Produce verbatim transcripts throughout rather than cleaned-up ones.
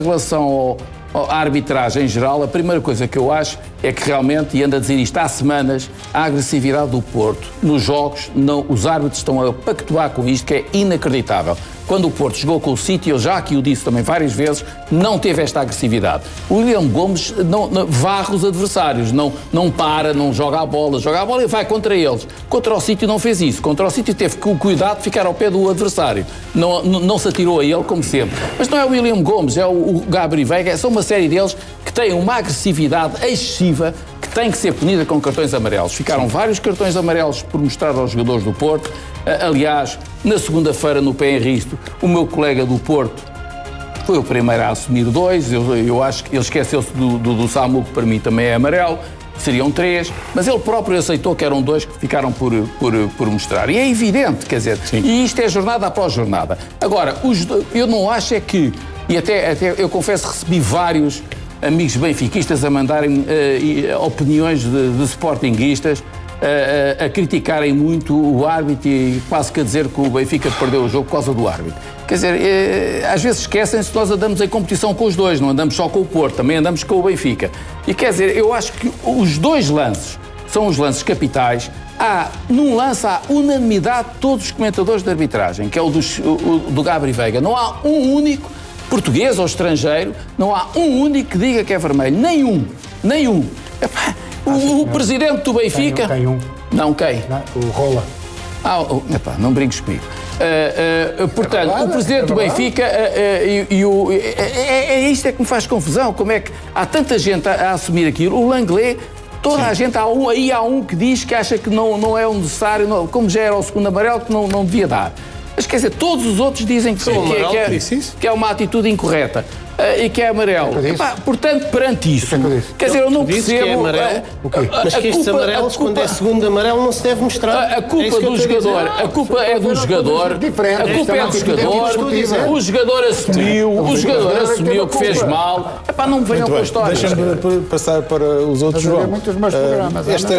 Em relação ao, ao, à arbitragem em geral, a primeira coisa que eu acho é que realmente, e ando a dizer isto há semanas, a agressividade do Porto nos jogos, não, os árbitros estão a pactuar com isto, que é inacreditável. Quando o Porto jogou com o City, eu já aqui o disse também várias vezes, não teve esta agressividade. O William Gomes não, não, varre os adversários, não, não para, não joga a bola, joga a bola e vai contra eles. Contra o City não fez isso. Contra o City teve o cuidado de ficar ao pé do adversário. Não, não, não se atirou a ele, como sempre. Mas não é o William Gomes, é o, o Gabri Veiga, são uma série deles que têm uma agressividade excessiva que tem que ser punida com cartões amarelos. Ficaram vários cartões amarelos por mostrar aos jogadores do Porto. Aliás, na segunda-feira no Pé em Risto, o meu colega do Porto foi o primeiro a assumir dois. Eu, eu acho que ele esqueceu-se do, do, do Samu, que para mim também é amarelo. Seriam três, mas ele próprio aceitou que eram dois que ficaram por, por, por mostrar. E é evidente, quer dizer, Sim. e isto é jornada após jornada. Agora, os, eu não acho é que, e até, até eu confesso que recebi vários amigos benfiquistas a mandarem uh, opiniões de, de sportinguistas, uh, uh, a criticarem muito o árbitro e quase que a dizer que o Benfica perdeu o jogo por causa do árbitro. Quer dizer, uh, às vezes esquecem-se que nós andamos em competição com os dois, não andamos só com o Porto, também andamos com o Benfica. E quer dizer, eu acho que os dois lances são os lances capitais. Há, num lance há unanimidade de todos os comentadores de arbitragem, que é o, dos, o do Gabri Veiga. Não há um único português ou estrangeiro, não há um único que diga que é vermelho. Nenhum. Nenhum. Epá, o, o presidente do Benfica... Tem um. Não, quem? Não, o Rola. Ah, o, epá, não brinques comigo. Uh, uh, portanto, é verdade, o presidente é do Benfica uh, uh, e, e o... É, é isto é que me faz confusão. Como é que há tanta gente a, a assumir aquilo? O Langlais, toda Sim. a gente, há um, aí há um que diz que acha que não, não é um necessário, não, como já era o segundo amarelo, que não, não devia dar. Mas quer dizer, todos os outros dizem que, Sim, que, que, é, que é uma atitude incorreta uh, e que é amarelo. É Epá, portanto, perante isso, que quer dizer, eu não percebo... Que é amarelo, uh, okay. Mas que estes amarelos, quando é segundo amarelo, não se deve mostrar. A, a culpa é do jogador, a culpa é do jogador, a culpa é do jogador, o jogador assumiu, o jogador assumiu que fez mal. Epá, não me venham com a história. Deixa-me passar para os outros, João. Muitos meus programas. Esta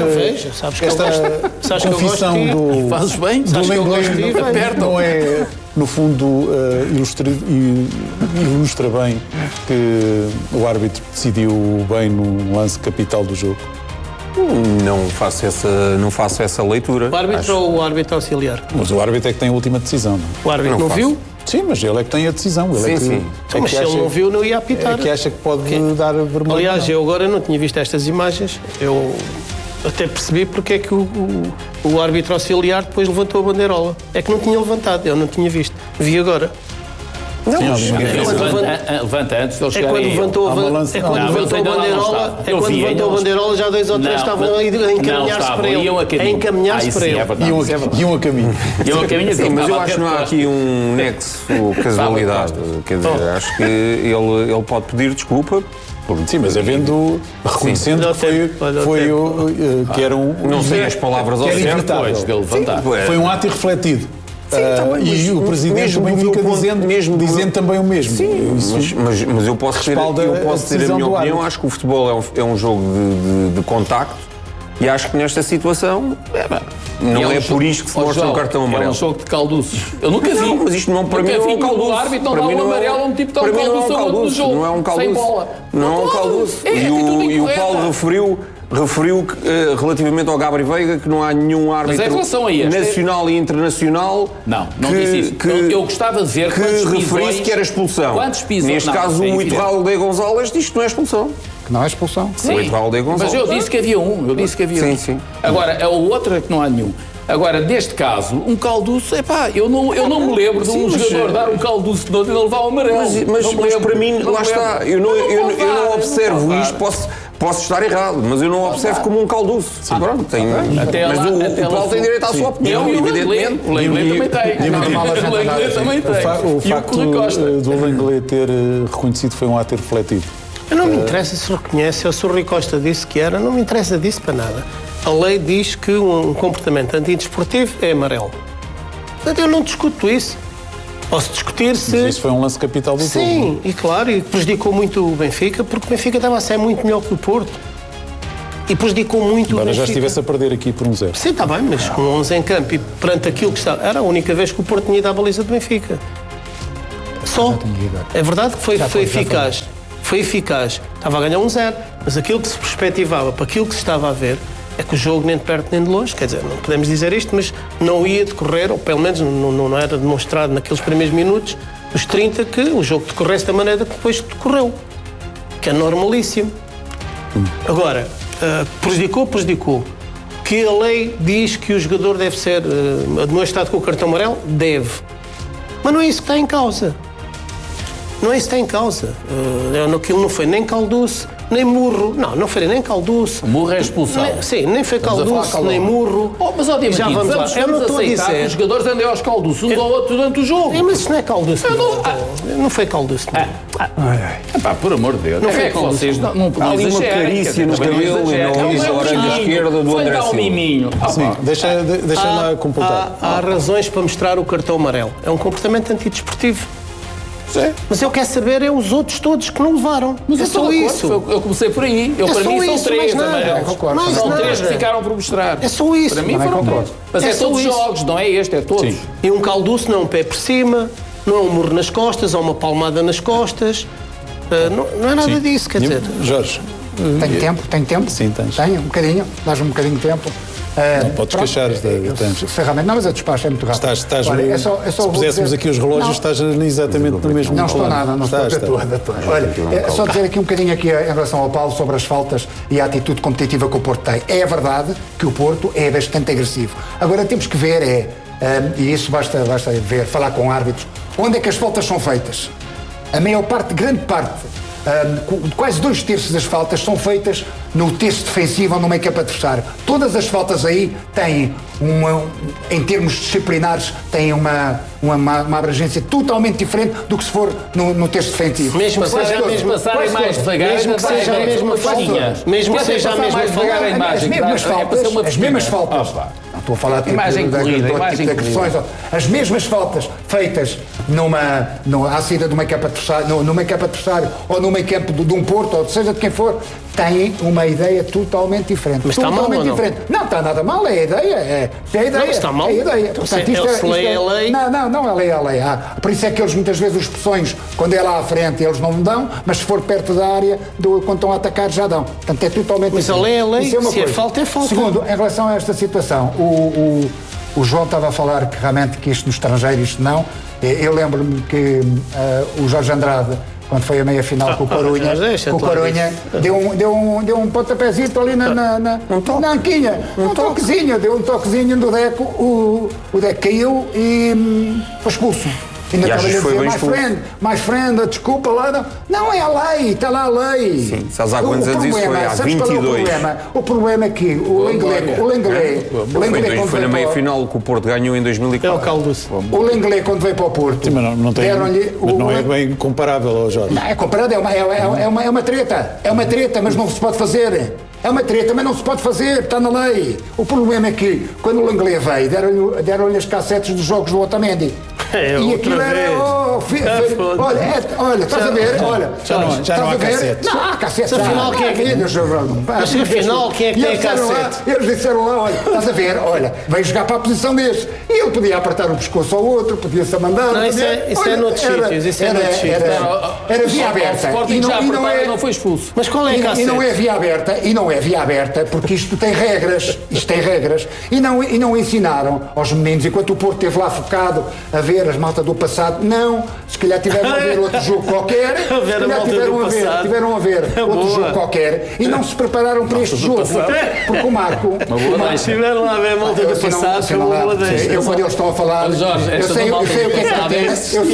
confissão do... Fazes bem? Do Langlais não é, no fundo, uh, ilustra, ilustra bem que o árbitro decidiu bem num lance capital do jogo? Não faço essa, não faço essa leitura. O árbitro acho. ou o árbitro auxiliar? Mas o árbitro é que tem a última decisão. Não? O árbitro não, não viu? Sim, mas ele é que tem a decisão. Ele sim, é que, sim. É então, mas que se acha, ele não viu, não ia apitar. É que acha que pode que... dar vermelho. Aliás, não. eu agora não tinha visto estas imagens. Eu até percebi porque é que o, o, o árbitro auxiliar depois levantou a bandeirola. É que não tinha levantado, eu não tinha visto. Vi agora. Não, Sim, mas levanta, levanta antes de eles é quando levantou a, é quando não, levantou a bandeirola, é quando vi, levantou a bandeirola, já dois ou três não, estavam a encaminhar-se para ele. A encaminhar-se ah, para ele. É verdade, iam, é iam a caminho. Iam a caminho, sim, mas eu acho que não há aqui um nexo casualidade. Quer dizer, acho que ele, ele pode pedir desculpa. Sim, mas havendo, reconhecendo que foi, foi o, que era um... Não sei as palavras ao certo de levantar. Foi um ato irrefletido. Sim, uh, e o presidente do Benfica dizendo, mesmo dizendo do... também o mesmo. Sim, isso mas, mas, mas eu posso ter, eu posso ter a minha opinião. Acho que o futebol é um, é um jogo de, de, de contacto e acho que nesta situação é, não é, é um por isto que se mostra um cartão amarelo. É um jogo de calduços. Eu nunca vi. Não, mas isto não, para mim não é um calduço. O árbitro não dá um amarelo, um tipo de um calduço ao outro do jogo. Não é um calduço. Sem bola. Não é um calduço. E o Paulo referiu... referiu uh, relativamente ao Gabri Veiga que não há nenhum árbitro nacional e internacional não, não que, disse isso. que, eu gostava de ver que referisse que era expulsão. Neste não, caso o Itual de Gonzalez diz que não é expulsão. Que não é expulsão? Sim, o Itual de Gonzalez. Mas eu disse que havia um, eu disse que havia sim, um. Sim. Agora, a outra é que não há nenhum. Agora, neste caso, um calduço, epá, eu não, eu não me lembro de um sim, jogador mas, dar um calduço de outro e não levar o amarelo. Mas, mas, mas para mim, lá está, eu não, eu, eu, eu não observo não isto, posso... Posso estar errado, mas eu não observo como um calduço. Sim, pronto, tem, até mas lá, o, até o Paulo tem direito à sua opinião, evidentemente. O Langlais também tem. O Langlais também tem. O facto do Langlais ter reconhecido foi um ato refletido. Eu não me interessa se reconhece ou se o Rui Costa disse que era, não me interessa disso para nada. A lei diz que um comportamento antidesportivo é amarelo. Portanto, eu não discuto isso. Posso discutir se... Mas isso foi um lance capital do jogo. Sim, e claro, e prejudicou muito o Benfica, porque o Benfica estava a ser muito melhor que o Porto. E prejudicou muito Agora o Benfica. já estivesse a perder aqui por um zero. Sim, está bem, mas com onze em campo e perante aquilo que está... Era a única vez que o Porto tinha ido à baliza do Benfica. Só. É verdade que foi, foi eficaz. Foi eficaz. Estava a ganhar um zero. Mas aquilo que se perspectivava para aquilo que se estava a ver é que o jogo nem de perto nem de longe, quer dizer, não podemos dizer isto, mas não ia decorrer, ou pelo menos não, não era demonstrado naqueles primeiros minutos, dos trinta, que o jogo decorresse da maneira que depois decorreu. Que é normalíssimo. Hum. Agora, uh, prejudicou, prejudicou. Que a lei diz que o jogador deve ser uh, admoestado com o cartão amarelo? Deve. Mas não é isso que está em causa. Não é isso que está em causa. Uh, aquilo não foi nem calduço, nem murro. Não, não foi nem calduço. Murro é expulsão. Nem, sim, nem foi calduço, nem murro. Oh, mas, ó, Diamantino, já vamos, vamos lá. Eu não estou a dizer que os jogadores andem aos calduços uns ao outro durante o jogo. É, mas isso não é calduço. Não, ah, não foi calduço. Ah, ah, ai, ai. Pá, por amor de Deus. Não foi é calduço. Vocês não, não há ali uma carícia no cabelo e na lisa orelha esquerda do André Silva. Miminho. Sim, deixa, deixa há, lá completar. Há, há razões para mostrar o cartão amarelo. É um comportamento antidesportivo. É. Mas eu quero saber é os outros todos que não levaram. Mas é só isso. Eu comecei por aí. Eu, é para mim isso, são três amarelos. É são três que ficaram por mostrar. É só isso. Para mim foram três. Mas é, é todos os jogos, não é este, é todos. Sim. E um calduço não é um pé por cima, não é um murro nas costas, ou uma palmada nas costas. Uh, não, não é nada Sim. disso, quer dizer. Jorge. Tem tempo? Tem tempo? Sim, tens. Tem, um bocadinho. Dás um bocadinho de tempo. Uh, não podes queixar da tempo. Ferramenta, não, mas a despacho é muito rápido. Estás, estás Olha, no, é só, é só se puséssemos dizer, aqui os relógios, não, estás exatamente no mesmo. Não estou nada, não estou. estou, estou, estou. Olha, é só dizer aqui um bocadinho aqui em relação ao Paulo sobre as faltas e a atitude competitiva que o Porto tem. É verdade que o Porto é bastante agressivo. Agora temos que ver, é, um, e isso basta, basta ver, falar com árbitros, onde é que as faltas são feitas. A maior parte, grande parte, Um, quase dois terços das faltas são feitas no terço defensivo ou no meio-campo adversário. Todas as faltas aí têm, uma, em termos disciplinares, têm uma, uma, uma abrangência totalmente diferente do que se for no, no terço defensivo. Mesmo que seja a mesma passarem mais devagar, mesmo que seja a mesma falta. Mesmo que seja a mesma falta. As mesmas faltas, as mesmas faltas. Não estou a falar de imagem tipo, corrida, de, imagem tipo de agressões. As mesmas faltas feitas numa, numa, à saída do meio-campo adversário, no, no meio-campo adversário ou no meio-campo de, de um Porto, ou seja de quem for, têm uma ideia totalmente diferente. Mas totalmente está mal, diferente. Não? não está nada mal, é a ideia. É, é a ideia. Não, está mal. É a ideia. Então, Portanto, se, isto é, se lei é, é lei. Não, não, não é lei é lei. Ah, por isso é que eles muitas vezes os expulsões, quando é lá à frente, eles não dão, mas se for perto da área, do, quando estão a atacar, já dão. Portanto, é totalmente mas diferente. Mas a lei é lei. É se coisa. é falta, é falta. Segundo, em relação a esta situação, o, o O João estava a falar que realmente que isto no estrangeiro, isto não. Eu lembro-me que uh, o Jorge Andrade, quando foi a meia-final ah, com o Corunha, ah, com o Corunha deu, um, deu, um, deu um pontapézito ali na, na, na, um na anquinha. Um, um toquezinho, deu um toquezinho do Deco, o, o Deco caiu e hum, foi expulso. Ainda estava a dizer, mais friend, mais friend, desculpa lá. Não, não é a lei, está lá a lei. Sim, sabes há quantos anos isso foi? Há vinte e dois. O problema? o problema é que o Lenglet, o Lenglet, o Lenglet foi na meia-final que o Porto ganhou em dois mil e quatro. É o Calduce. O Lenglet, quando veio para o Porto, sim, mas não, não, tem, mas não é bem comparável ao Jorge. Não, é comparável, é uma, é, é, é, uma, é uma treta, é uma treta, mas não se pode fazer. É uma treta, mas não se pode fazer, está na lei. O problema é que, quando o Lenglet veio, deram-lhe deram as cassetes dos jogos do Otamendi. É, e aquilo era. Oh, fi, fi, olha, é, olha, estás a ver? Olha, já não, já não há cassetes. Não, há cassetes. Afinal, quem é que Mas afinal, quem é que tem cassete? Eles disseram lá, olha, estás a ver? Olha, veio jogar para a posição deste. E ele podia apertar o pescoço ao outro, podia-se a mandar. Não, isso é, isso é noutros sítios. Isso é noutros sítios. Era via aberta. E não, é, não foi expulso. Mas qual é a cassete? E não é via aberta, e não é via aberta, porque isto tem regras. Isto tem regras. E não, e não ensinaram aos meninos, enquanto o Porto esteve lá focado a ver as maltas do passado. Não, se calhar tiveram a ver outro jogo qualquer, se calhar tiveram a ver, tiveram a ver outro jogo qualquer e não se prepararam para este jogo, porque o Marco estiveram a ver a malta do passado, foi uma boa deixa. Eu quando eles estão a falar, eu sei o que é que pretendem, eu sei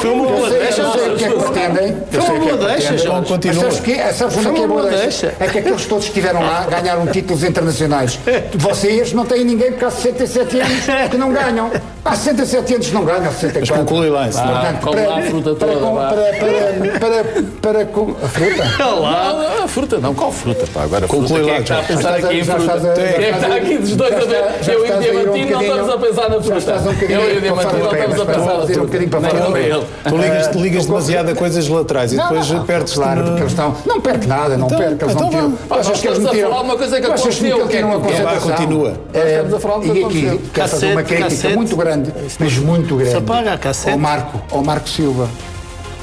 o que é que pretendem, foi uma boa deixa, Jorge. Mas sabes o que é boa deixa? É que aqueles todos que estiveram lá ganharam títulos internacionais. Vocês não têm ninguém porque há sessenta e sete anos que não ganham. Há sessenta e sete anos não ganham, há sessenta e quatro. Conclui lá, ah, portanto, come para, lá a fruta toda. Para, para, para, para, para, a fruta? Lá, não, a fruta não, qual fruta? Pá, agora conclui lá. Quem é que está a pensar aqui em fruta? Quem é que está aqui dos dois a ver? Eu e o Diamantino não estamos a pensar na fruta. Eu e o Diamantino não estamos a pensar na fruta. Tu ligas, tu ligas demasiado a coisas laterais e depois perdes. Claro, porque eles estão. Não perde nada, não perde, eles não tiram. Achas que eles tiram uma coisa que aconteceu? Que não continua. Estamos a falar do que E aqui, quero fazer uma crítica muito grande, mas muito grande. Se apaga a cassete. Ao Marco, ao Marco Silva.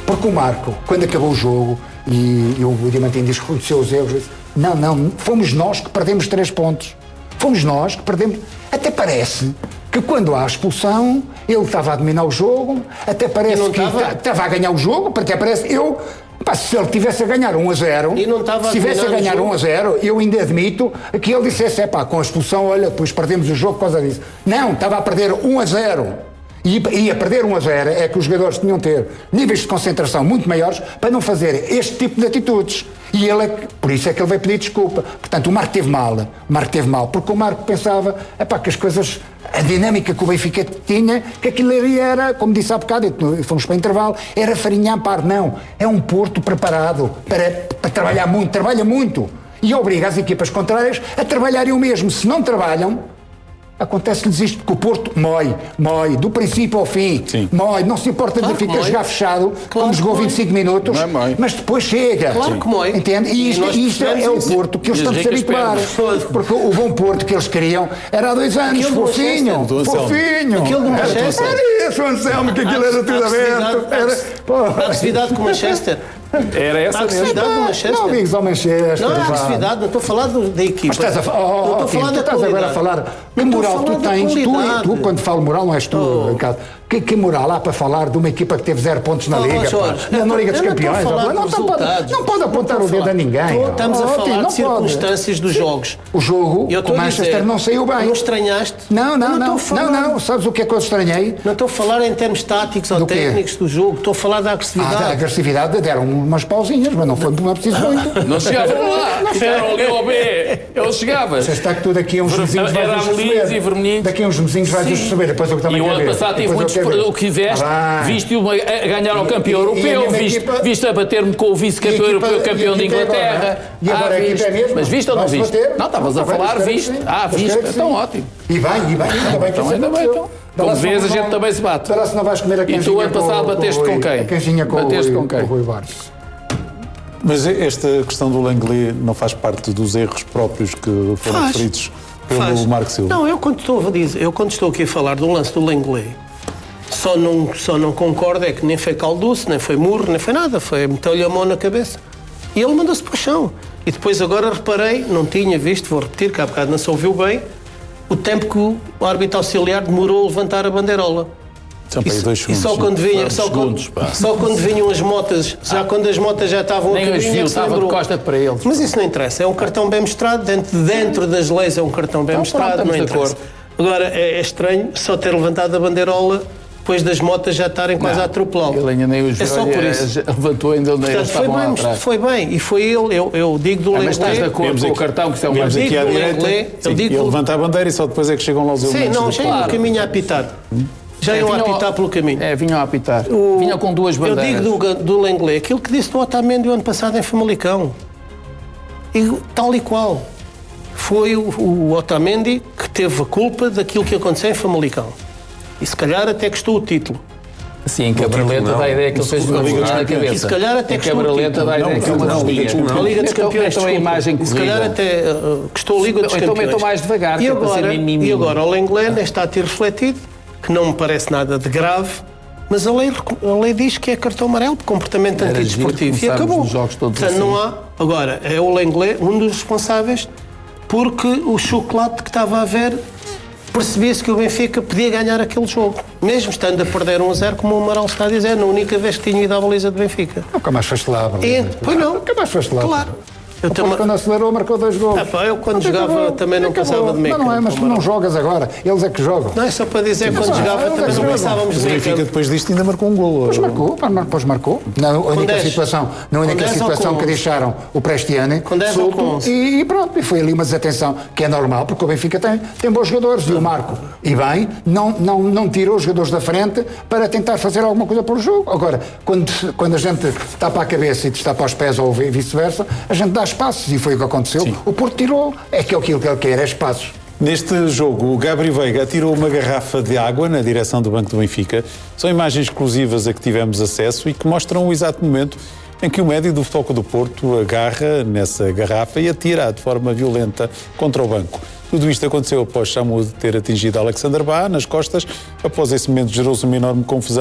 Porque o Marco, quando acabou o jogo, e, e o Diamantino diz que reconheceu os erros, disse, não, não, fomos nós que perdemos três pontos. Fomos nós que perdemos. Até parece que quando há a expulsão, ele estava a dominar o jogo, até parece que estava? estava a ganhar o jogo, até parece eu. Pá, se ele tivesse a ganhar um a zero, e não estava a se tivesse a ganhar um a zero, eu ainda admito que ele dissesse, é pá, com a expulsão, olha, depois perdemos o jogo por causa disso. Não, estava a perder um a zero. E, e a perder um a zero é que os jogadores tinham de ter níveis de concentração muito maiores para não fazer este tipo de atitudes. E ele, é, por isso é que ele veio pedir desculpa. Portanto, o Marco teve mal, o Marco teve mal, porque o Marco pensava, epá, que as coisas, a dinâmica que o Benfica tinha, que aquilo ali era, como disse há bocado, e fomos para o intervalo, era farinha à par. Não, é um Porto preparado para, para trabalhar muito, trabalha muito. E obriga as equipas contrárias a trabalharem o mesmo. Se não trabalham, acontece-lhes isto, porque o Porto mói, mói, do princípio ao fim, Sim. mói, não se importa claro de ficar jogar fechado, claro como jogou vinte e cinco minutos, é mas depois chega. Claro que mói. Entende? E isto, e isto é, é o Porto que eles estão a se habituar. Porque o bom Porto que eles queriam era há dois anos, aquilo fofinho, fofinho. Aquilo do Manchester. Era isso, Anselmo, que aquilo era tudo aberto. A agressividade com o Manchester. Era essa a agressividade do Manchester. Não, amigos, ao Manchester. Não, é agressividade, não estou a falar do, da equipa. Mas estás a, oh, oh, estou a falar tu da estás agora a falar. Que moral tu tens? Tu, tu, quando falo moral, não és tu, oh. Ricardo. Que, que moral há para falar de uma equipa que teve zero pontos na oh, Liga? Jorge, na, na Liga dos Campeões? Não, não, não, pode, não pode apontar o dedo a ninguém. Estamos a falar de circunstâncias dos jogos. O jogo, o Manchester não saiu bem. Não estranhaste? Não, não, não. Não, não. Sabes o que é que eu estranhei? Não estou a falar em termos táticos ou técnicos do jogo. Estou a falar da agressividade. Ah, da agressividade deram umas pausinhas, mas não foi não é preciso muito. Não chegavam lá. Chegaram ali ao B. Ele chegava. Você está que tu daqui a uns mesinhos vais perceber. Daqui a uns mesinhos vais perceber. Depois eu também quero ver. E o ano passado tive muitos o que fizeste. Viste-o a ganhar ao campeão europeu, viste a bater-me com o vice-campeão europeu, campeão de Inglaterra. E agora a equipa é mesmo? Mas viste ou não viste? Não, estavas a falar, viste. Ah, viste. Então ótimo. E bem, e bem, ainda bem que ainda bem, então. Como vês, a gente também se bate. Se não vais comer a canjinha. E tu ano passado bateste com quem? A canjinha com o Rui Barros. Mas esta questão do Langley não faz parte dos erros próprios que foram faz, referidos pelo faz. Marco Silva? Não, eu quando, estou a dizer, eu quando estou aqui a falar do lance do Langley, só não, só não concordo é que nem foi calduço, nem foi murro, nem foi nada, foi meteu-lhe a mão na cabeça. E ele mandou-se para o chão. E depois agora reparei, não tinha visto, vou repetir, que há bocado não se ouviu bem, o tempo que o árbitro auxiliar demorou a levantar a bandeirola. São para aí dois segundos. E só quando, vinha, só, segundos, quando, só quando vinham as motas, já ah. quando as motas já estavam nem a caminho, viu, estava de costa para eles. Mas isso não interessa, é um cartão bem mostrado, dentro, dentro das leis é um cartão bem então, mostrado, pronto, não interessa. Agora, é, é estranho só ter levantado a bandeirola depois das motas já estarem quase não, a atropelá-lo. Ele ainda nem os é só por isso. Levantou ainda onde eles estavam foi bem, atrás. Foi bem, e foi ele, eu, eu digo do ah, Langley. Mas estás de acordo com o cartão que isso é um mais aqui à direita, sim, ele do... levanta a bandeira e só depois é que chegam lá os elementos. Sim, não, já iam no caminho a apitar. Hum? Já iam é, a apitar ao, pelo caminho. É, vinham a apitar. O, vinham com duas bandeiras. Eu digo do, do Langley, aquilo que disse do Otamendi o ano passado em Famalicão. E, tal e qual. Foi o, o Otamendi que teve a culpa daquilo que aconteceu em Famalicão. E se calhar até custou o título. Sim, em Cabraleta dá a ideia que ele fez uma Liga na cabeça. E se calhar até custou o título. Dá a ideia que é uma desculpa. A Liga dos Campeões, então, a imagem corrida. Se calhar até uh, custou a Liga dos Campeões. Então estou mais devagar. E agora, e agora o Langley está a ter refletido, que não me parece nada de grave, mas a lei, a lei diz que é cartão amarelo por comportamento antidesportivo. E acabou. Portanto, assim. Não há... Agora, é o Langley um dos responsáveis porque o chocolate que estava a haver percebia-se que o Benfica podia ganhar aquele jogo. Mesmo estando a perder um a zero, como o Amaral está a dizer, na única vez que tinha ido à baliza do Benfica. Nunca mais foste lá, e, Pois não. Nunca mais foste lá. Claro. Eu também... Quando acelerou, marcou dois gols. Ah, pá, eu quando jogava acabou, também não passava de meio campo. Não, não é, mas tu não jogas agora. Eles é que jogam. Não é só para dizer que quando jogava também não passávamos de meio campo. O Benfica depois disto ainda marcou um gol. Pois marcou, pois marcou. Na única situação, na única situação que deixaram o Prestiani solto e pronto. E foi ali uma desatenção que é normal, porque o Benfica tem, tem bons jogadores. E o Marco, e bem, não, não, não tirou os jogadores da frente para tentar fazer alguma coisa pelo jogo. Agora, quando, quando a gente tapa a cabeça e te tapa aos pés ou vice-versa, a gente dá espaços. E foi o que aconteceu. Sim. O Porto tirou, é que aquilo que ele quer, é espaços. Neste jogo, o Gabri Veiga atirou uma garrafa de água na direção do Banco do Benfica. São imagens exclusivas a que tivemos acesso e que mostram o exato momento em que o médio do Futebol Clube do Porto agarra nessa garrafa e atira de forma violenta contra o banco. Tudo isto aconteceu após Chamude ter atingido Alexander Bá nas costas. Após esse momento gerou-se uma enorme confusão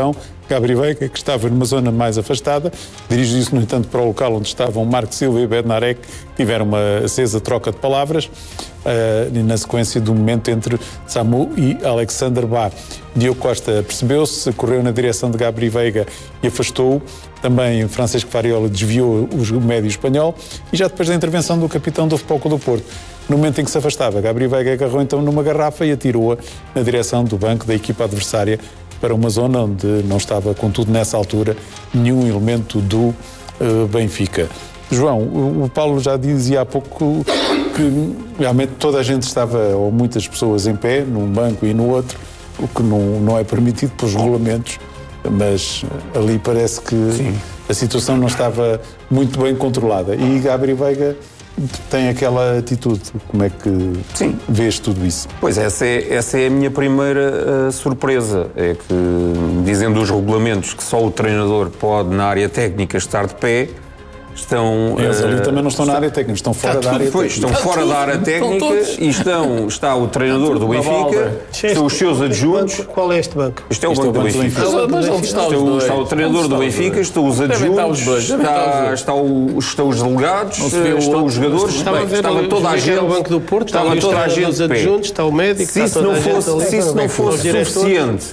Gabri Veiga, que estava numa zona mais afastada, dirigiu-se, no entanto, para o local onde estavam Marco Silva e Bednarek, que tiveram uma acesa troca de palavras, uh, na sequência do momento entre Samu e Alexander Bá. Diogo Costa percebeu-se, correu na direção de Gabri Veiga e afastou-o. Também Francisco Variola desviou o médio espanhol e já depois da intervenção do capitão do Futebol Clube do Porto, no momento em que se afastava, Gabri Veiga agarrou então numa garrafa e atirou-a na direção do banco da equipa adversária para uma zona onde não estava, contudo, nessa altura, nenhum elemento do uh, Benfica. João, o, o Paulo já dizia há pouco que realmente toda a gente estava, ou muitas pessoas, em pé, num banco e no outro, o que não, não é permitido pelos regulamentos, mas ali parece que Sim. a situação não estava muito bem controlada. E Gabri Veiga tem aquela atitude. Como é que Sim. vês tudo isso? Pois, essa é, essa é a minha primeira uh, surpresa. É que, dizendo os regulamentos que só o treinador pode, na área técnica, estar de pé, estão... Eles ali uh, também não estão na área técnica, estão fora da área pois, técnica. Estão fora da área técnica e estão, está o treinador do Benfica, estão os seus adjuntos... Qual é este banco? Este é o banco do Benfica. Mas onde está os dois? Está o treinador do Benfica, estão os adjuntos, está, está o, estão os delegados, estão os jogadores, estava, bem, estava toda a gente... o banco do Porto, estava toda a gente os adjuntos, está o médico, se isso não fosse, se isso não fosse suficiente...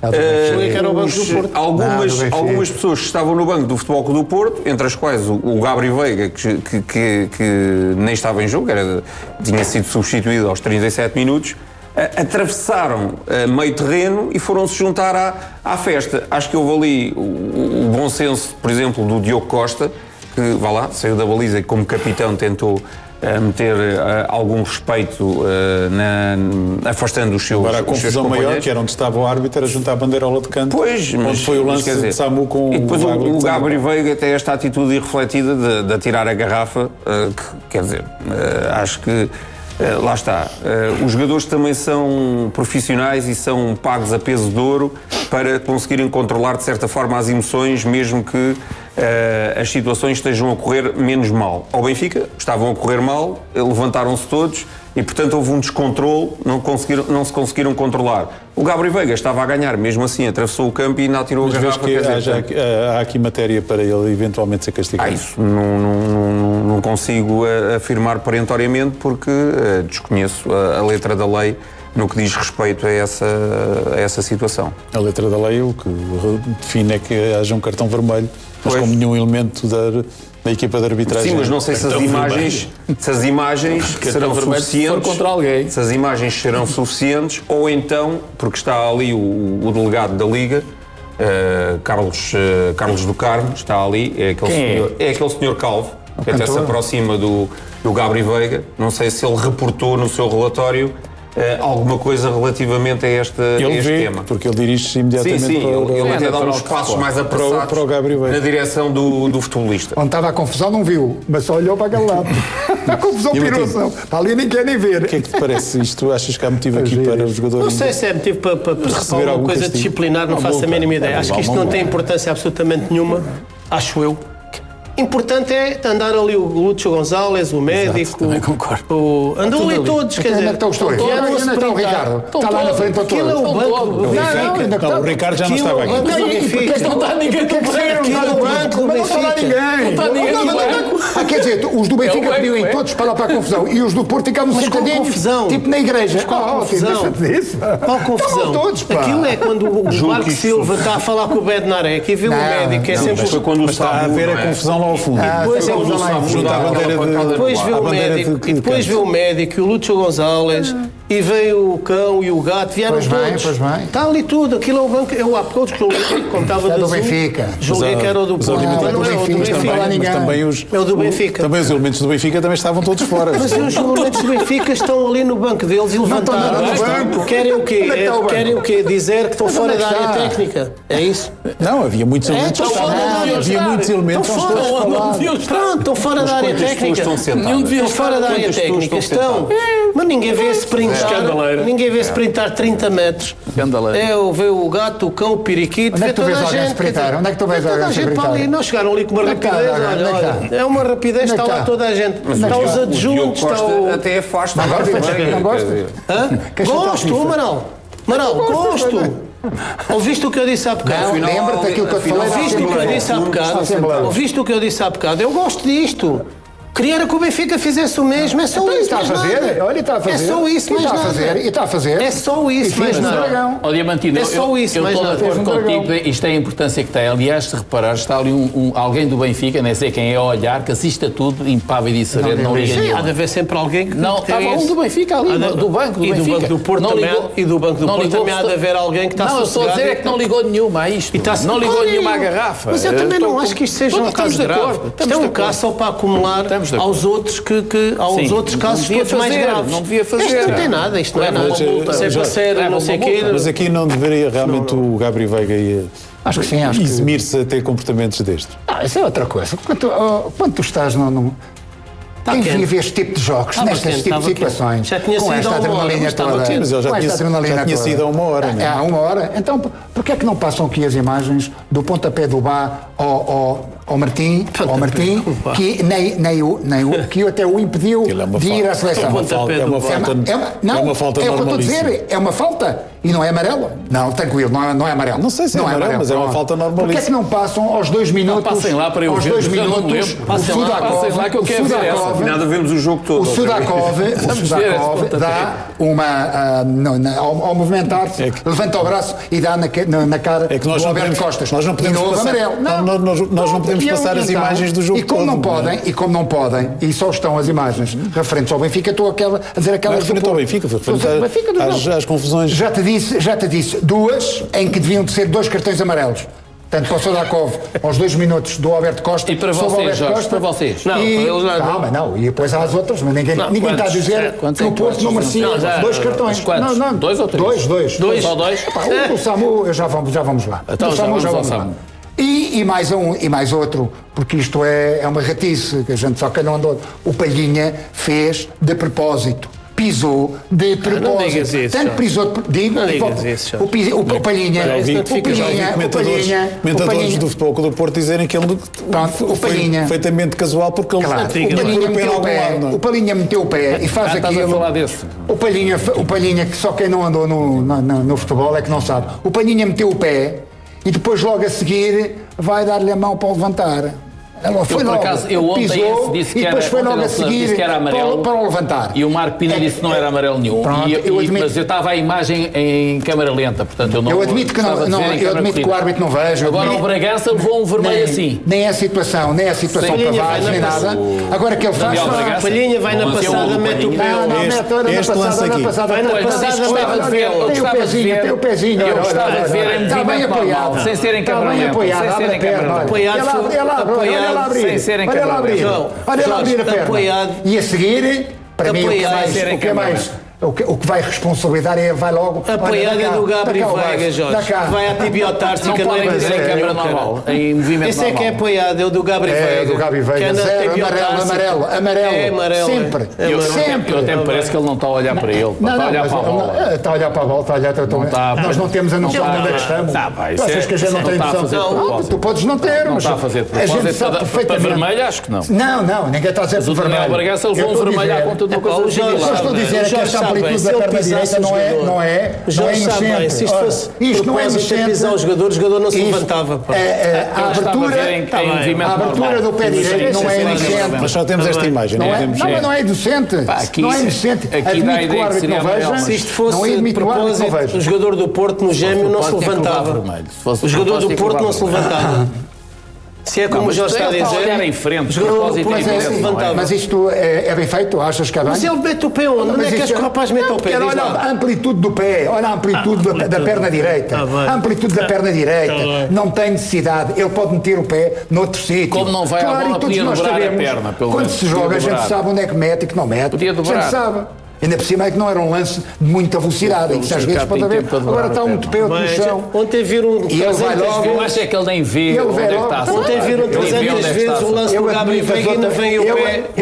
Uh, os, algumas, não, algumas pessoas que estavam no banco do Futebol Clube do Porto, entre as quais o, o Gabri Veiga, que, que, que, que nem estava em jogo, era, tinha sido substituído aos trinta e sete minutos, uh, atravessaram uh, meio terreno e foram-se juntar à, à festa. Acho que houve ali o, o bom senso, por exemplo, do Diogo Costa, que, vá lá, saiu da baliza e como capitão tentou a meter uh, algum respeito uh, na, afastando os seus Agora a confusão maior, que era onde estava o árbitro, era juntar a bandeirola de canto. Pois, mas, onde foi o lance dizer, de Samu com e depois o o, o Gabri Veiga tem esta atitude irrefletida de, de atirar a garrafa, uh, que, quer dizer, uh, acho que uh, lá está. Uh, os jogadores também são profissionais e são pagos a peso de ouro para conseguirem controlar de certa forma as emoções, mesmo que Uh, as situações estejam a correr menos mal. Ao Benfica estavam a correr mal, levantaram-se todos e, portanto, houve um descontrole, não, conseguiram, não se conseguiram controlar. O Gabri Veiga estava a ganhar, mesmo assim, atravessou o campo e ainda atirou Mas a garrafa. Que há, já, há aqui matéria para ele eventualmente ser castigado? Ah, isso não, não, não, não consigo afirmar perentoriamente porque uh, desconheço a, a letra da lei no que diz respeito a essa, a essa situação. A letra da lei o que define é que haja um cartão vermelho, mas pois. Como nenhum elemento da, da equipa de arbitragem... Sim, mas não sei se as imagens, se as imagens serão suficientes, contra alguém. se as imagens serão suficientes, ou então, porque está ali o, o delegado da Liga, uh, Carlos, uh, Carlos do Carmo, está ali, é aquele, senhor, é? É aquele senhor calvo, que até se aproxima do, do Gabri Veiga. Não sei se ele reportou no seu relatório Uh, alguma coisa relativamente a, esta, ele a este vê, tema. Porque ele dirige-se imediatamente sim, sim, para o... Ele, ele até dá uns passos mais apressados para o, para o na direção do, do futebolista. Onde estava a confusão não viu, mas só olhou para aquele lado. A confusão pirou-se. Está ali nem quer nem ver. O que é que te parece isto? Achas que há motivo aqui para os jogadores... Não sei se é motivo para, para, para receber alguma coisa castigo. Disciplinar, não, não faço a mínima ideia. Acho que isto não tem importância absolutamente nenhuma, acho eu. Importante é andar ali o Lúcio Gonzalez, o médico. Também concordo. O... Andam ali todos, quer dizer. Estão os dois. Onde está o Ricardo? Está lá na frente para todos. Aquilo é o banco do Benfica. O Ricardo já não estava aqui. Não está ninguém no banco. Aquilo é o banco do Benfica. Não está ninguém. Não está ninguém no banco. Ah, quer dizer, os do Benfica pediam em todos para lá para a confusão e os do Porto ficavam sentadinhos, tipo na igreja. Qual confusão? Qual confusão? Todos, aquilo é quando o Marco Silva está a falar com o Bednarek e vê o médico. É sempre quando está a haver a confusão lá ao fundo. Junto à bandeira de... Depois vê o médico, de, e depois vê o médico e o Lúcio Gonzalez e veio o cão e o gato, vieram pois todos. Bem, pois bem. Está ali tudo, aquilo é o banco. Eu há poucos que como estava é do Benfica. Julguei que era o do Porto. Não, não é o do Benfica. Também os, é o do Benfica. Também os elementos do Benfica também estavam todos fora. Mas os elementos do Benfica estão ali no banco deles e levantaram. Querem o quê? Querem o quê? Dizer que estão fora da área técnica. É isso? Não, havia muitos elementos. Havia muitos elementos. Pronto, estão fora da área técnica. Estão fora da área técnica. Estão. Mas ninguém vê sprintar. Ninguém vê sprintar trinta metros. É, veio o gato, o cão, o periquito. Onde é que tu vês alguém sprintar? Onde é que tu vês alguém sprintar? Não chegaram ali com uma rapidez. É uma rapidez, está lá toda a gente. Está os adjuntos, está o... Até afasta. Não gosta? Gosto, Amaral. Amaral, gosto. Ouviste o que eu disse há bocado? Não, lembra-te daquilo que eu te falei. Ouviste o que eu disse há bocado? Ouviste o que eu disse há bocado? Eu gosto disto. Queria que o Benfica fizesse o mesmo, é só então, isso. Está a fazer, nada. olha, está a fazer. É só isso, mais mais nada. nada. E está a fazer. É só isso, mais nada. Ó Diamantino, é só isso, eu estou de acordo um contigo, isto é a importância que tem. Aliás, se reparares, está ali um, um, alguém do Benfica, nem sei quem é, a olhar, que assiste a tudo, impávido e sereno, não, não liga nenhuma. Há de haver sempre alguém que... Não, estava um do Benfica ali, de, do banco do e Benfica. Do banco do Porto não também, ligou, e do banco do Porto também há de haver alguém que está não, sossegado. Não, eu estou a dizer é que não ligou nenhuma a isto. Não ligou nenhuma à garrafa. Mas eu também não acho que isto seja um caso grave. Isto é um caso só para acumular aos outros que... Os outros casos todos fazer, mais graves. Não devia fazer. Isto não tem nada, isto não é nada. Se é para ser, não sei o quê. Mas aqui não deveria realmente não, não. o Gabri Veiga ir acho que sim, acho eximir-se a ter comportamentos destes. Ah, isso é outra coisa. Quando tu, oh, quando tu estás no... no... Tá quem via ver este tipo de jogos, ah, nestas tipo de situações, já tinha com sido esta adrenalina toda. Sim, mas ele já tinha, já tinha sido a uma hora. É, há uma hora. Então, porquê é que não passam aqui as imagens do pontapé do Bá ao, ao, ao Martim, ao Martim que, nem, nem o, nem o, que até o impediu é de ir à seleção? É uma falta, é uma falta, é uma, não, é uma falta é o que eu estou a normalíssima. dizer, é uma falta e não é amarelo. Não, tranquilo, não é, não é amarelo. Não sei se não é amarelo, mas é uma falta normalíssima. Porquê é que não passam aos dois minutos? Não, passem lá para eu aos ver, dois eu não minutos, lembro. Passem lá, passem lá que eu quero ver essa. Nada, vemos o jogo todo. O Sudakov, o Sudakov dá uma, uh, no, na, ao, ao movimentar-se, é que, levanta o braço e dá na, na, na cara é que nós do Alberto podemos, Costas. Nós não podemos e não passar, amarelo. Não, nós, nós, nós não podemos passar as imagens do jogo e como todo. Não podem, e como não podem, e só estão as imagens referentes ao Benfica, estou aquela, a dizer aquelas... Não é referente ao Benfica, referente às, às confusões. Já te, disse, já te disse duas em que deviam de ser dois cartões amarelos. Tanto para o Sodakov, aos dois minutos do Alberto Costa. E para vocês, Jorge, Costa, para vocês. Não, e, não, calma, não. E depois há as outras, mas ninguém, não, ninguém está a dizer que o Porto não merecia dois cartões. Quantos? Não, não. Dois ou três? Dois, dois. Dois? Só dois? Epá, o, o Samu, já vamos, já vamos lá. Então, o Samu, já vamos, já vamos lá. E, e, mais um, e mais outro, porque isto é, é uma ratice, que a gente só que não andou. O Palhinha fez de propósito. Pisou de propósito. Não digas isso, Tanto pisou de digo, não digas isso, o, o, o Palhinha, já ouvi, o Palhinha, já ouvi comentadores, comentadores do futebol do Porto dizerem que ele pronto, o Palhinha, foi perfeitamente casual porque ele claro, tinha o Palhinha meteu o pé, o Palhinha meteu o pé e faz ah, aquilo. A desse. O Palhinha, o Palhinha, que só quem não andou no, no, no, no futebol é que não sabe. O Palhinha meteu o pé e depois logo a seguir vai dar-lhe a mão para o levantar. Ela foi eu, logo, por acaso, eu ontem pisou, disse que e depois era, foi logo a seguir que era amarelo, para, para o levantar. E o Marco Pina é, disse que não era amarelo nenhum. Pronto, e, eu e, admito, mas eu estava a imagem em câmara lenta, portanto eu não... Eu admito que, não, não, eu admito que o árbitro não veja. Agora o Bragança levou um vermelho nem, assim. Nem é a situação, nem é a situação para Vaz, nem nada. Agora que ele faz... O Palhinha vai na passada, mete o pé. Não, não, mete na passada. Vai na passada, gostava de ver. Tem o pezinho, tem o pezinho. Eu gostava de ver em está bem apoiado. Sem ser em câmara lenta. Está bem apoiado, abre a perna. Olha lá abrir. Sem ser em Olha lá câmara abrir. lenta. Olha lá abrir a perna. Apoiado. E a seguir, para mim, o que é mais, o que é mais, o que, o que vai responsabilizar é, vai logo... Apoiado é do Gabri Veiga, Jorge. Vai à tibiotárstica, não é em câmara normal, em movimento esse é que é apoiado, é o do Gabri Veiga. É, do Gabri Veiga. Zero, amarelo, amarelo, amarelo. É amarelo. Sempre, eu, sempre. Eu até me parece que ele não está a olhar para ele, está a olhar para a bola. Está a olhar para a bola, está a olhar para a bola. Nós não temos a noção de onde é que estamos. Achas que a gente não tem noção? Tu podes não ter, mas a gente sabe perfeitamente. Para vermelho, acho que não. Não, não, ninguém está a dizer por vermelho. O Bragança levou um vermelho à conta de uma coisa similar. Eu estou a dizer que esta amplitude da perna direita não é, não é, não é inocente. Se isto fosse isto não é inocente. Pisar o jogador, o jogador não se levantava. A abertura, a abertura do pé direito não é inocente. Mas só temos esta imagem. Não é, não, não é inocente. Não é inocente. Admito que o árbitro não veja. Se isto fosse de propósito, o jogador do Porto no gêmeo não se levantava. O jogador do Porto não se levantava. Se é como não, o Jorge está a dizer, olhar em frente, o jogador do Porto não se levantava. Mas isto é, é bem feito? Achas que é bem? Mas ele mete o pé onde? Onde é que és que o rapaz mete o pé? Olha a amplitude do pé, olha a amplitude ah, da, da perna direita. Ah, a amplitude da perna direita. Ah, não tem necessidade. Ele pode meter o pé noutro sítio. Como não vai claro, à bola, podia dobrar a perna. Pelo quando se joga, a gente sabe onde é que mete e que não mete. Podia dobrar. A gente sabe. Ainda por cima é que não era um lance de muita velocidade, em que às vezes pode haver. Agora está um de pé, outro no chão. Ontem viram. E ele vai logo. Eu acho é que ele nem vê onde é que está. Ontem viram trezentas vezes o lance do Gabri Veiga e ainda vem o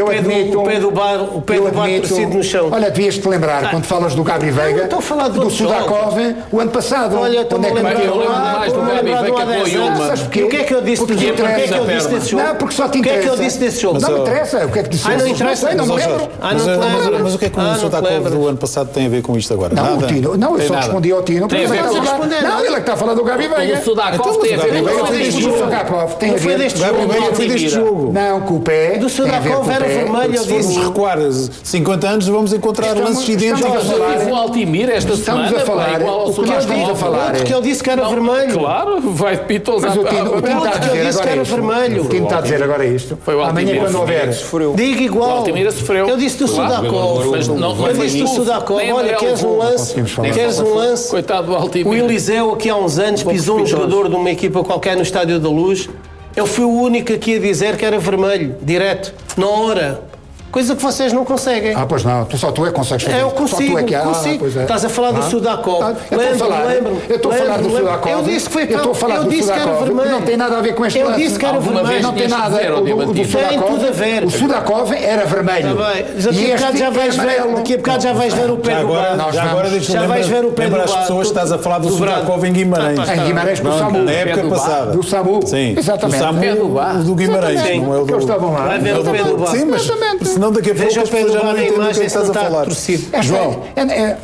pé do bar torcido no chão. Olha, devias-te lembrar, quando falas do Gabri Veiga, do Sudakov, o ano passado. Olha, estou-me a lembrar mais do Gabri Veiga. E o que é que eu disse desse jogo? Não, porque só te interessa. O que é que eu disse desse jogo? Não me interessa. O que é que disse desse jogo? Ah, não interessa? Não me lembro. Ah, não te lembro. Mas o que é que o Sudakov do ano passado tem a ver com isto agora? Não, nada. o Tino. Não, eu só nada. respondi ao Tino. Tem a ver com Não, ele é que está a falar do Gabi Veiga. O Sudakov tem a ver com o Sudakov. Tem a ver deste O Gabi jogo. Veiga foi deste jogo. Não, com o pé. Do Sudakov era vermelho, eu Se formos disse. recuar cinquenta anos, vamos encontrar Estamos- lances idênticos. estamos a falar- Teve o Altimir esta Estamos semana. a falar- pá, igual ao o que nós Sudakov. estamos a falar- Porque ele disse que era vermelho. Claro, vai de pitons Mas à o Tino, o Tino está a Porque ele dizer disse que agora era isto. vermelho. O Tino está a dizer agora isto. Foi o Amanhã, Altimira. quando houver. Sofreu. Diga O igual. Altimira sofreu. Eu disse do Claro. Sudakov. Mas não- não Eu foi disse do isso. Sudakov. Nem Olha, amarelo queres um levou. lance? Conseguimos falar. Queres um lance? Coitado do O Altimira. Eliseu, aqui há uns anos, pisou um jogador de uma equipa qualquer no Estádio da Luz. Eu fui o único aqui a dizer que era vermelho, direto, na hora. Coisa que vocês não conseguem. Ah, pois não, tu, só tu é que consegues fazer Eu isso. Só consigo, tu é que... ah, consigo. pois é. Estás a falar do Ah. Sudakov. Ah, eu estou a falar, Lembro-me, eu estou a falar do lembro-me. Sudakov. Eu disse que foi Eu estou a falar eu do disse que era Sudakov, vermelho. não tem nada a ver com este Eu lance. disse que era Alguma vermelho. vez Não tem tinhas de nada. dizer, ó, O, do- o do Diamantino. Sudakov, Tem tudo a ver. o Sudakov era vermelho. Está bem. Daqui a E bocado este já é vais ver, amarelo. daqui a bocado já vais ver o pé Já do agora, bar. já vamos- agora deixa-me já lembrar, vais ver o pé lembra do as bar, pessoas que tu- estás a falar do do Sudakov Brado. em Guimarães. Tá, tá, Em Guimarães com o Não, SAMU. na época Pé do bar. passada. Do SAMU. Sim, Exatamente. o Pé do SAMU, bar. o do Guimarães, Exatamente. não é o Porque eles do... estavam lá. Vai ver o pé do bar. Sim, mas Exatamente. senão daqui a pouco Veja o as pé pessoas do já não bar na entendem o que é que imagem, se não estás a está falar. torcido. Esta João. é, é,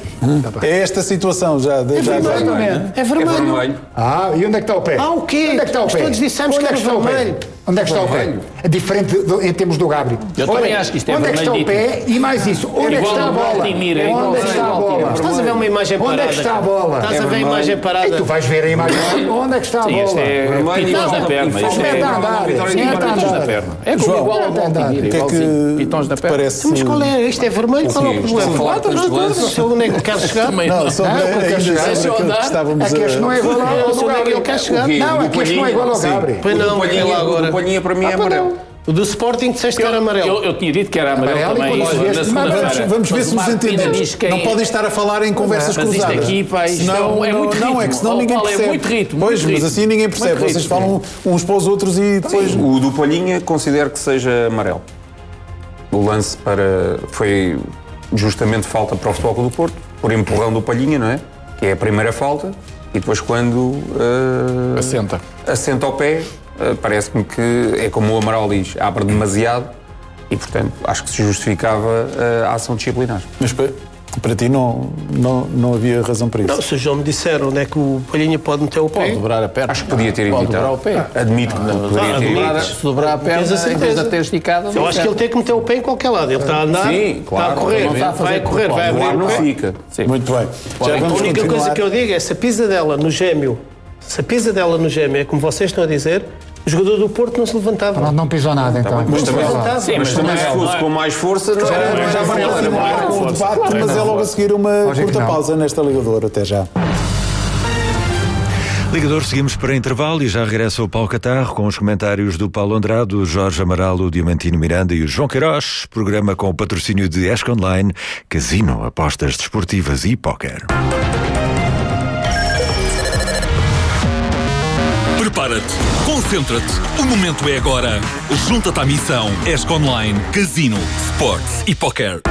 É esta situação já. já- já- Exatamente. É vermelho. Ah, e onde é que está o pé? Ah, o quê? Onde é que está o Mas pé? todos dissemos Onde que é era está o pé? vermelho. Onde é que está o pé? É diferente do- em termos do Gabri. Eu também acho que isto é Onde é que está o vermelho pé? E mais isso, onde é que igual está a ao bola? Altimira, é igual Onde é que ao está a Altimira. bola? Estás a ver uma imagem parada? Onde é que está a bola? Estás a ver a vermelho. imagem E parada? tu vais ver a imagem. Onde é que está a Sim, bola? este é Vermelho e pitons na falta- perna. e Isto falta- é Mete a andar. Vitória de Mete a Guimarães. pitons na andar. perna. É como João, igual ao mete a andar. Altimira, O que é igualzinho. Pitons na que perna. parece... Mas qual é? Isto é vermelho? Qual é o Sim, problema? estamos a falar de tantos lances. Não sei onde é que quer chegar. Também Não, não. só Não, ainda porque sobre chegar- aquilo deixa eu que andar. estávamos É que este a... não é igual ao Eu ao não do sei onde é que Gabri. ele quer chegar. O quê? Não, O é que este não é igual ao Sim. Gabri. Pois O não, do Palhinha- ele agora. o do Palhinha para mim é amarelo. O do Sporting disseste que era amarelo. Eu, eu tinha dito que era amarelo, Amarelo e também. quando Olha, disseste, na segunda-feira. Vamos, vamos ver Mas se o nos Martina entendemos. diz quem Não é- podem estar a falar em conversas Mas isto cruzadas. aqui, pá, isto Senão, é muito não, não, é ritmo. que senão Oh, ninguém Paulo, é percebe. muito ritmo, Pois, muito mas ritmo. assim ninguém percebe. Muito Vocês ritmo. falam uns para os outros e depois... O do Palhinha considero que seja amarelo. O lance para foi justamente falta para o Futebol Clube do Porto, por empurrão do Palhinha, não é? Que é a primeira falta, e depois quando uh, Assenta. assenta ao pé, uh, parece-me que é como o Amaral diz, abre demasiado e, portanto, acho que se justificava uh, a ação disciplinar. Mas para, para ti não, não, não havia razão para isso. Não, se o João me disser onde é que o Palhinha pode meter o pé. Pode dobrar a perna. Acho que podia ter Pode evitado. dobrar o pé. Admito que poderia Ah, ter dobrar- evitado. Se dobrar a perna, Tens a em vez certeza. de ter esticado... Eu acho que ele tem que meter o pé em qualquer lado. Ele está a andar, Sim, claro. está a correr, Não está a fazer vai correr, vai propósito. O ar abrir não o pé. fica. Sim. Muito bem. Já A vamos única continuar. coisa que eu digo é, se a pisadela no gêmeo, se a pisadela no gêmeo é como vocês estão a dizer, o jogador do Porto não se levantava. Não, não pisou nada, então. Mas também, Sim, mas mas também se não é- fosse não é- com mais força, não Já, era. já vamos continuar com o debate, mas é logo a seguir uma Lógico curta que não. pausa nesta ligadora. Até já. Ligador, seguimos para intervalo e já regressa o Paulo Catarro com os comentários do Paulo Andrade, o Jorge Amaral, o Diamantino Miranda e o João Queiroz. Programa com o patrocínio de Esca Online, Casino, apostas desportivas e póquer. Prepara-te, concentra-te, o momento é agora. Junta-te à missão Esca Online, Casino, Sports e Póquer.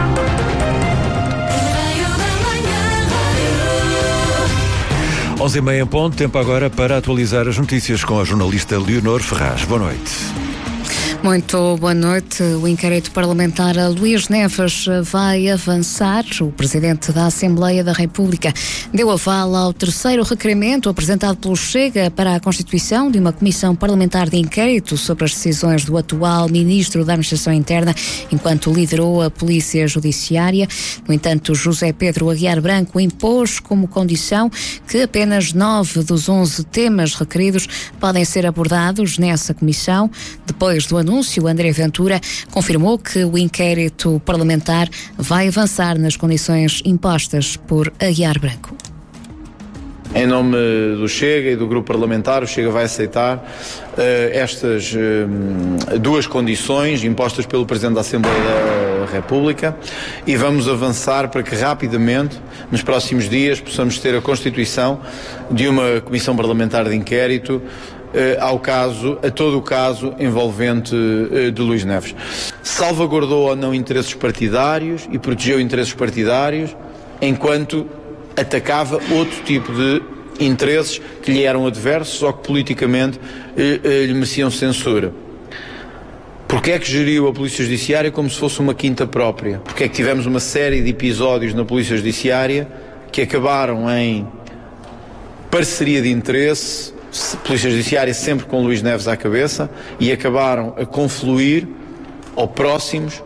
onze e meia em ponto, tempo agora para atualizar as notícias com a jornalista Leonor Ferraz. Boa noite. Muito boa noite. O inquérito parlamentar a Luís Neves vai avançar. O Presidente da Assembleia da República deu aval ao terceiro requerimento apresentado pelo Chega para a constituição de uma comissão parlamentar de inquérito sobre as decisões do atual Ministro da Administração Interna enquanto liderou a Polícia Judiciária. No entanto, José Pedro Aguiar Branco impôs como condição que apenas nove dos onze temas requeridos podem ser abordados nessa comissão. Depois do anúncio, André Ventura confirmou que o inquérito parlamentar vai avançar nas condições impostas por Aguiar Branco. Em nome do Chega e do Grupo Parlamentar, o Chega vai aceitar uh, estas uh, duas condições impostas pelo Presidente da Assembleia da República e vamos avançar para que rapidamente, nos próximos dias, possamos ter a constituição de uma Comissão Parlamentar de Inquérito Uh, ao caso, a todo o caso envolvente uh, de Luís Neves. Salvaguardou ou não interesses partidários e protegeu interesses partidários enquanto atacava outro tipo de interesses que lhe eram adversos ou que politicamente uh, uh, lhe mereciam censura. Porque é que geriu a Polícia Judiciária como se fosse uma quinta própria? Porque é que tivemos uma série de episódios na Polícia Judiciária que acabaram em parceria de interesse, Polícia Judiciária sempre com Luís Neves à cabeça, e acabaram a confluir ou próximos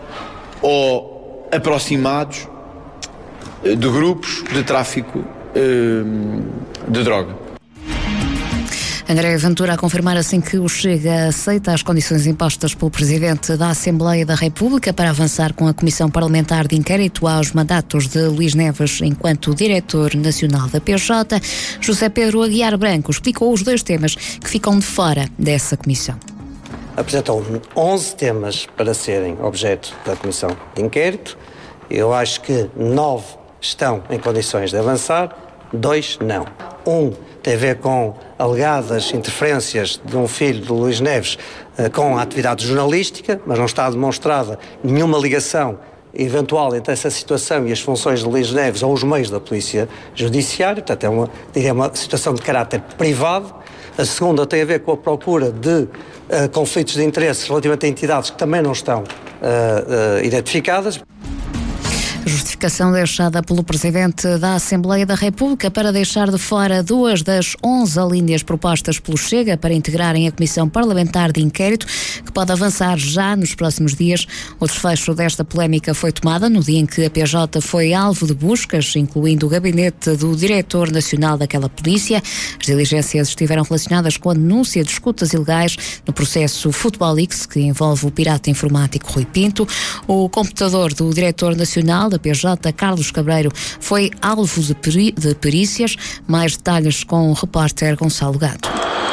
ou aproximados de grupos de tráfico de droga. André Ventura a confirmar assim que o Chega aceita as condições impostas pelo Presidente da Assembleia da República para avançar com a Comissão Parlamentar de Inquérito aos mandatos de Luís Neves enquanto Diretor Nacional da P J. José Pedro Aguiar Branco explicou os dois temas que ficam de fora dessa comissão. Apresentam onze temas para serem objeto da Comissão de Inquérito. Eu acho que nove estão em condições de avançar, dois não. Um tem a ver com alegadas interferências de um filho de Luís Neves uh, com a atividade jornalística, mas não está demonstrada nenhuma ligação eventual entre essa situação e as funções de Luís Neves ou os meios da Polícia Judiciária. Portanto, é uma, diria, uma situação de caráter privado. A segunda tem a ver com a procura de uh, conflitos de interesses relativamente a entidades que também não estão uh, uh, identificadas. Justificação deixada pelo Presidente da Assembleia da República para deixar de fora duas das onze alíneas propostas pelo Chega para integrarem a Comissão Parlamentar de Inquérito, que pode avançar já nos próximos dias. O desfecho desta polémica foi tomada no dia em que a P J foi alvo de buscas, incluindo o gabinete do Diretor Nacional daquela polícia. As diligências estiveram relacionadas com a denúncia de escutas ilegais no processo Futebolix, que envolve o pirata informático Rui Pinto. O computador do Diretor Nacional da P J, Carlos Cabreiro, foi alvo de, peri- de perícias. Mais detalhes com o repórter Gonçalo Gato.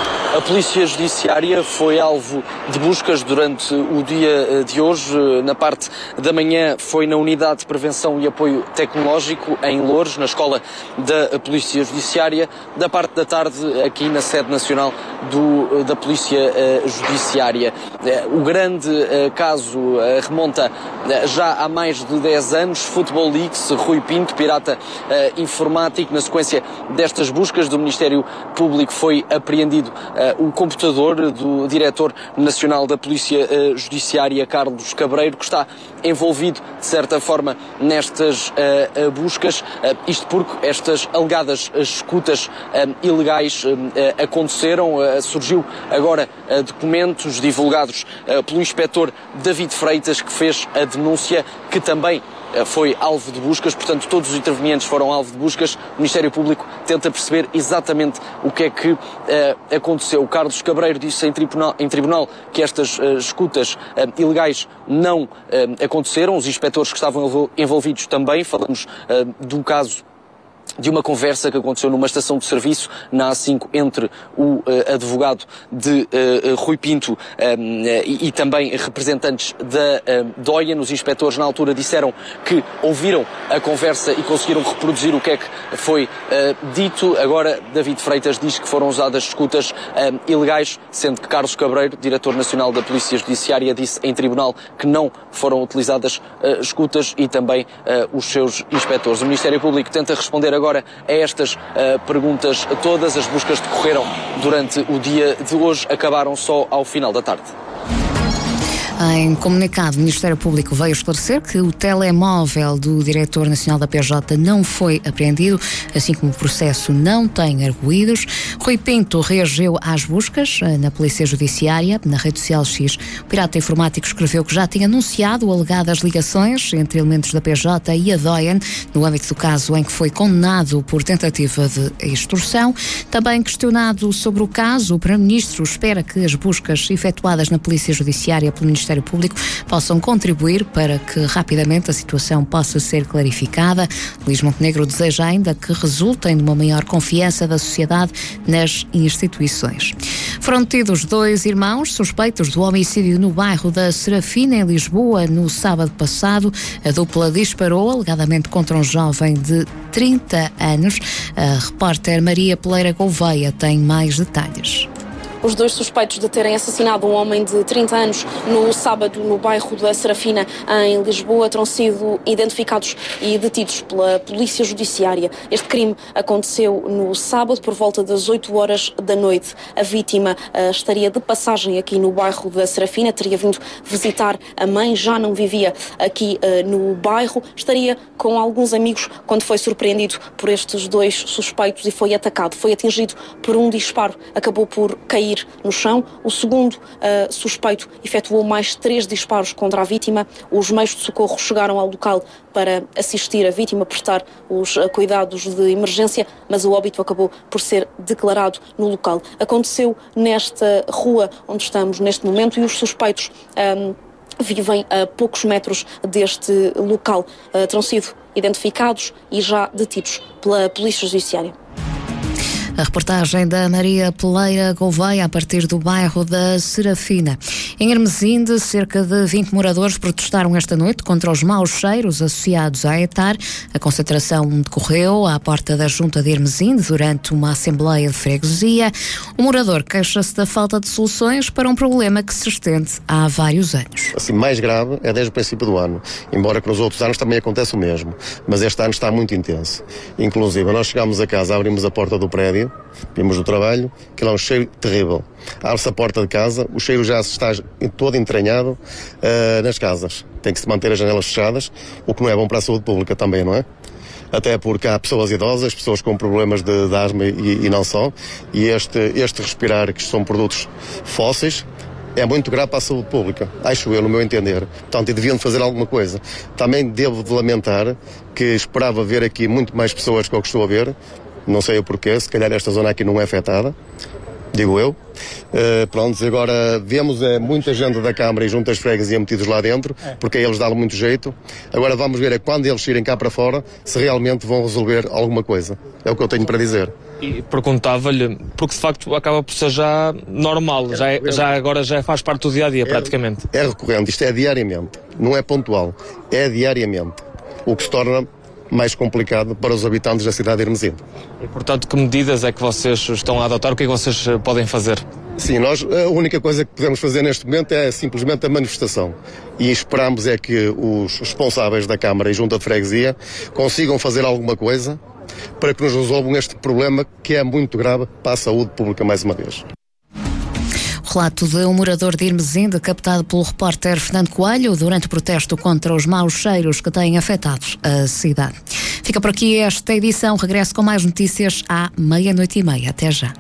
A Polícia Judiciária foi alvo de buscas durante o dia de hoje. Na parte da manhã foi na Unidade de Prevenção e Apoio Tecnológico, em Loures, na Escola da Polícia Judiciária. Da parte da tarde, aqui na sede nacional do, da Polícia Judiciária. O grande caso remonta já há mais de dez anos. Futebolix, Rui Pinto, pirata informático. Na sequência destas buscas do Ministério Público foi apreendido Uh, o computador do Diretor Nacional da Polícia uh, Judiciária, Carlos Cabreiro, que está envolvido, de certa forma, nestas uh, uh, buscas. Uh, isto porque estas alegadas escutas uh, ilegais uh, uh, aconteceram. Uh, surgiu agora uh, documentos divulgados uh, pelo inspetor David Freitas, que fez a denúncia, que também foi alvo de buscas, portanto todos os intervenientes foram alvo de buscas. O Ministério Público tenta perceber exatamente o que é que uh, aconteceu. O Carlos Cabreiro disse em tribunal, em tribunal que estas uh, escutas uh, ilegais não uh, aconteceram. Os inspectores que estavam envolvidos também. Falamos uh, do caso de uma conversa que aconteceu numa estação de serviço na A cinco entre o uh, advogado de uh, Rui Pinto um, e, e também representantes da uh, DOIA. Os inspectores na altura disseram que ouviram a conversa e conseguiram reproduzir o que é que foi uh, dito. Agora David Freitas diz que foram usadas escutas uh, ilegais, sendo que Carlos Cabreiro, Diretor Nacional da Polícia Judiciária, disse em tribunal que não foram utilizadas uh, escutas, e também uh, os seus inspectores. O Ministério Público tenta responder agora a estas uh, perguntas todas. As buscas decorreram durante o dia de hoje, acabaram só ao final da tarde. Em comunicado, o Ministério Público veio esclarecer que o telemóvel do Diretor Nacional da P J não foi apreendido, assim como o processo não tem arguídos. Rui Pinto reagiu às buscas na Polícia Judiciária. Na rede social X, o pirata informático escreveu que já tinha anunciado alegadas ligações entre elementos da P J e a DOIAN, no âmbito do caso em que foi condenado por tentativa de extorsão. Também questionado sobre o caso, o Primeiro-Ministro espera que as buscas efetuadas na Polícia Judiciária pelo Ministério Público possam contribuir para que rapidamente a situação possa ser clarificada. Luís Montenegro deseja ainda que resultem de uma maior confiança da sociedade nas instituições. Foram detidos dois irmãos suspeitos do homicídio no bairro da Serafina, em Lisboa, no sábado passado. A dupla disparou alegadamente contra um jovem de trinta anos. A repórter Maria Peleira Gouveia tem mais detalhes. os dois suspeitos de terem assassinado um homem de trinta anos no sábado no bairro da Serafina, em Lisboa, terão sido identificados e detidos pela Polícia Judiciária. Este crime aconteceu no sábado por volta das oito horas da noite. A vítima uh, estaria de passagem aqui no bairro da Serafina, teria vindo visitar a mãe, já não vivia aqui uh, no bairro, estaria com alguns amigos quando foi surpreendido por estes dois suspeitos e foi atacado. Foi atingido por um disparo, acabou por cair no chão. O segundo uh, suspeito efetuou mais três disparos contra a vítima. Os meios de socorro chegaram ao local para assistir a vítima, prestar os uh, cuidados de emergência, mas o óbito acabou por ser declarado no local. Aconteceu nesta rua onde estamos neste momento e os suspeitos um, vivem a poucos metros deste local. Uh, terão sido identificados e já detidos pela Polícia Judiciária. A reportagem da Maria Peleira Gouveia a partir do bairro da Serafina. Em Hermesinde, cerca de vinte moradores protestaram esta noite contra os maus cheiros associados à ETAR. A concentração decorreu à porta da Junta de Hermesinde durante uma assembleia de freguesia. O morador queixa-se da falta de soluções para um problema que se estende há vários anos. Assim, mais grave é desde o princípio do ano, embora que nos outros anos também aconteça o mesmo, mas este ano está muito intenso. Inclusive, nós chegámos a casa, abrimos a porta do prédio, vimos o trabalho, que lá é um cheiro terrível. Abre-se a porta de casa, o cheiro já está todo entranhado uh, nas casas. Tem que se manter as janelas fechadas, o que não é bom para a saúde pública também, não é? Até porque há pessoas idosas, pessoas com problemas de, de asma e, e não só, e este, este respirar, que são produtos fósseis, é muito grave para a saúde pública, acho eu, no meu entender. Portanto, deviam fazer alguma coisa. Também devo de lamentar que esperava ver aqui muito mais pessoas que eu estou a ver. Não sei o porquê, se calhar esta zona aqui não é afetada, digo eu. Uh, pronto, agora vemos é, muita gente da Câmara e juntas freguesias metidos lá dentro, porque a eles dá muito jeito. Agora vamos ver é quando eles irem cá para fora, se realmente vão resolver alguma coisa. É o que eu tenho para dizer. E perguntava-lhe, porque de facto acaba por ser já normal, é já, é, já agora já faz parte do dia-a-dia, praticamente. É recorrente, isto é diariamente, não é pontual, é diariamente, o que se torna mais complicado para os habitantes da cidade de Hermesinde. E, portanto, que medidas é que vocês estão a adotar? O que é que vocês podem fazer? Sim, nós, a única coisa que podemos fazer neste momento é simplesmente a manifestação. E esperamos é que os responsáveis da Câmara e Junta de Freguesia consigam fazer alguma coisa para que nos resolvam este problema que é muito grave para a saúde pública mais uma vez. Relato de um morador de Hermesinde, captado pelo repórter Fernando Coelho durante o protesto contra os maus cheiros que têm afetado a cidade. Fica por aqui esta edição. Regresso com mais notícias à meia-noite e meia. Até já.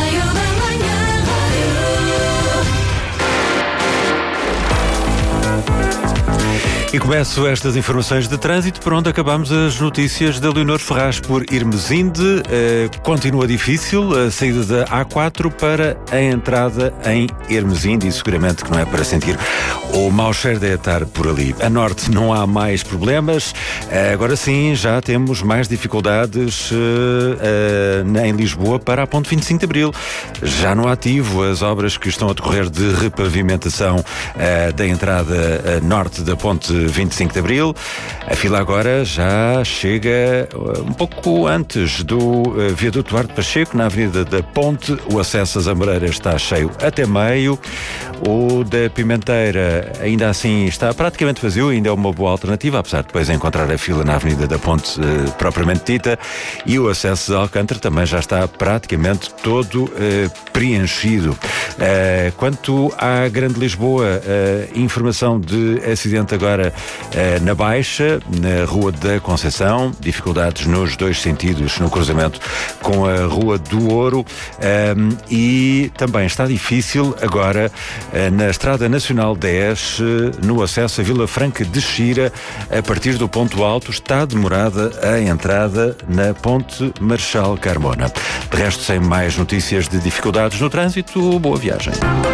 E começo estas informações de trânsito, por onde acabamos as notícias da Leonor Ferraz por Hermesinde. Uh, continua difícil a saída da A quatro para a entrada em Hermesinde e seguramente que não é para sentir o mau cheiro de ETAR por ali. A norte não há mais problemas, uh, agora sim já temos mais dificuldades uh, uh, em Lisboa para a ponte vinte e cinco de Abril. Já no ativo as obras que estão a decorrer de repavimentação uh, da entrada uh, norte da ponte vinte e cinco de Abril. A fila agora já chega um pouco antes do uh, viaduto Duarte Pacheco, na Avenida da Ponte. O acesso às Amoreiras está cheio até meio. O da Pimenteira ainda assim está praticamente vazio, ainda é uma boa alternativa, apesar de depois encontrar a fila na Avenida da Ponte uh, propriamente dita. E o acesso a Alcântara também já está praticamente todo uh, preenchido. Uh, quanto à Grande Lisboa, uh, informação de acidente agora Uh, na Baixa, na Rua da Conceição, dificuldades nos dois sentidos no cruzamento com a Rua do Ouro, um, e também está difícil agora uh, na Estrada Nacional dez, uh, no acesso a Vila Franca de Xira, a partir do ponto alto, está demorada a entrada na Ponte Marechal Carmona. De resto, sem mais notícias de dificuldades no trânsito, boa viagem.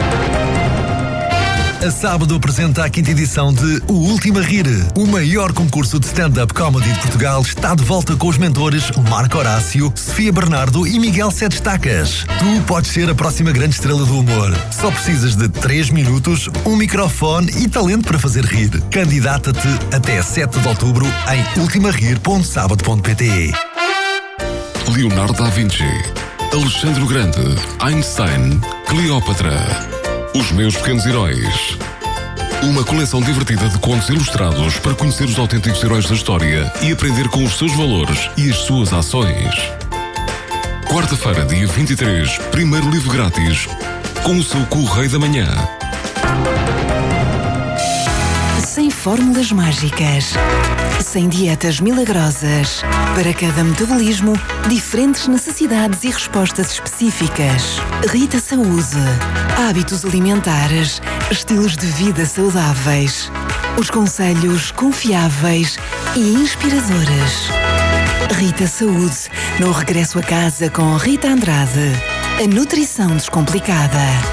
A sábado apresenta a quinta edição de O Último a Rir. O maior concurso de stand-up comedy de Portugal está de volta com os mentores Marco Horácio, Sofia Bernardo e Miguel Sete Estacas. Tu podes ser a próxima grande estrela do humor. Só precisas de três minutos, um microfone e talento para fazer rir. Candidata-te até sete de outubro em ultimarir ponto sábado ponto pt. Leonardo da Vinci. Alexandre o Grande, Einstein, Cleópatra. Os Meus Pequenos Heróis. Uma coleção divertida de contos ilustrados para conhecer os autênticos heróis da história e aprender com os seus valores e as suas ações. Quarta-feira, dia vinte e três, primeiro livro grátis com o seu Correio da Manhã. Sem fórmulas mágicas, sem dietas milagrosas, para cada metabolismo, diferentes necessidades e respostas específicas. Rita Saúde. Hábitos alimentares, estilos de vida saudáveis. Os conselhos confiáveis e inspiradores. Rita Saúde, no regresso a casa com Rita Andrade. A nutrição descomplicada.